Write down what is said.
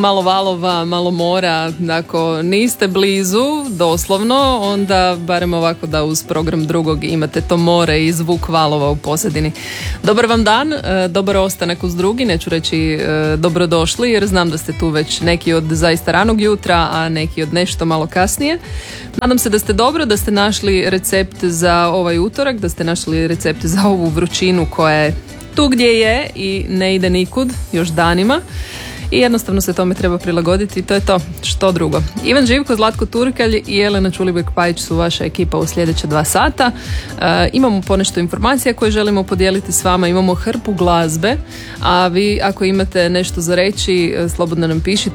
malo valova, malo mora, ako niste blizu, doslovno, onda barem ovako da uz program drugog imate to more i zvuk valova u pozadini. Dobar vam dan, dobar ostanak uz drugi, neću reći dobrodošli, jer znam da ste tu već neki od zaista ranog jutra, a neki od nešto malo kasnije. Nadam se da ste dobro, da ste našli recept za ovaj utorak, da ste našli recept za ovu vrućinu koja je tu gdje je i ne ide nikud još danima i jednostavno se tome treba prilagoditi i to je to, što drugo. Ivan Živko, Zlatko Turkalj i Jelena Čulibek-Pajić su vaša ekipa u sljedeća 2 sata. Imamo ponešto informacija koje želimo podijeliti s vama, imamo hrpu glazbe, a vi ako imate nešto za reći slobodno nam pišite